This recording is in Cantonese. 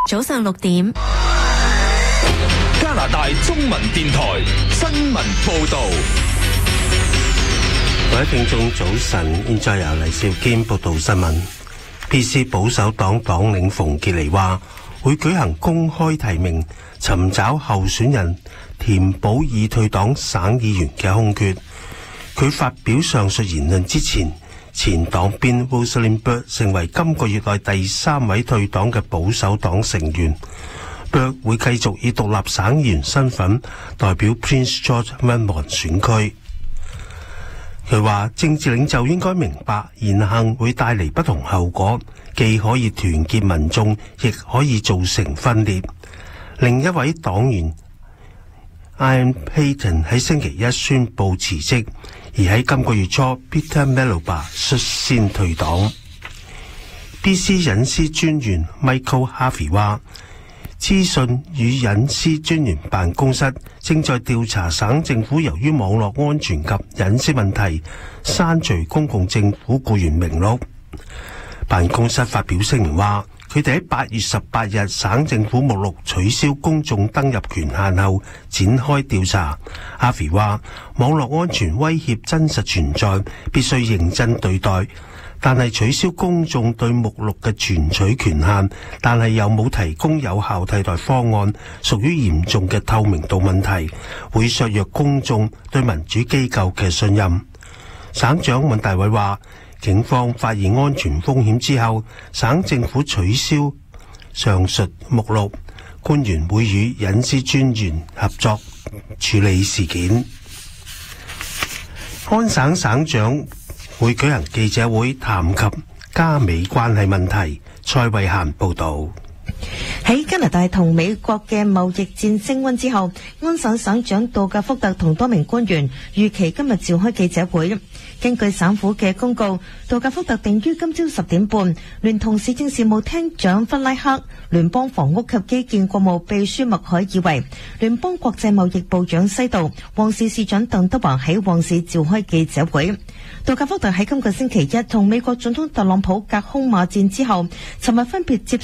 早上6點， 加拿大中文電台新聞報道。 各位聽眾早晨，現在由黎少堅報道新聞。PC 保守黨黨領馮傑尼話會舉行公開提名，尋找候選人填補已退黨省議員嘅空缺。佢發表上述言論之前，前黨鞭 Rosalind Bird 成為今個月內第3位退黨嘅保守黨成員。Bird 會繼續以獨立省議員身份代表 Prince George Vermont 選區。佢話政治領袖應該明白言行會帶嚟不同後果，既可以團結民眾，亦可以造成分裂。另一位黨員 Ian Paton 喺星期一宣布辭職，而喺今個月初 Peter Meloba 率先退黨。BC 隱私專員 Michael Harvey 話資訊與隱私專員辦公室正在調查省政府由於網絡安全及隱私問題刪除公共政府僱員名錄。辦公室發表聲明話，佢哋喺8月18日省政府目錄取消公眾登入權限後展開調查。阿肥話，網絡安全威脅真實存在，必須認真對待。但係取消公眾對目錄嘅存取權限，但係又冇提供有效替代方案，屬於嚴重嘅透明度問題，會削弱公眾對民主機構嘅信任。省長尹大偉話，警方發現安全風險之後，省政府取消上述目錄，官員會與隱私專員合作處理事件。安省省長會舉行記者會談及加美關係問題。蔡慧嫻報道。 喺加拿大同美國嘅貿易戰升溫之後，安省省長杜格福特同多名官員預期今日召開記者會。根據省府嘅公告，杜格福特定於今朝10點半，聯同市政事務廳長弗拉克、聯邦房屋及基建國務秘書麥凱爾維、聯邦國際貿易部長西道、旺市市長鄧德華喺旺市召開記者會。杜格福特喺今個星期一同美國總統特朗普隔空罵戰之後，尋日分別接